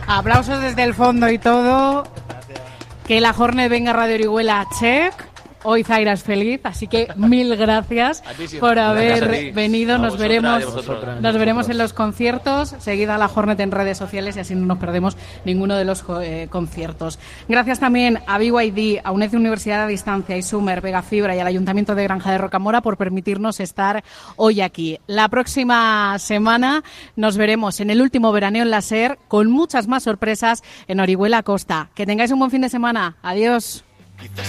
Aplausos desde el fondo y todo. Que la Jornada venga a Radio Orihuela, check. Hoy Zaira es feliz, así que mil gracias por haber venido. Nos veremos en los conciertos. Seguid a la Jornada en redes sociales y así no nos perdemos ninguno de los conciertos. Gracias también a BYD, a UNED Universidad a Distancia, Isumer, Vega Fibra y al Ayuntamiento de Granja de Rocamora por permitirnos estar hoy aquí. La próxima semana nos veremos en el último veraneo en la SER con muchas más sorpresas en Orihuela Costa. Que tengáis un buen fin de semana. Adiós.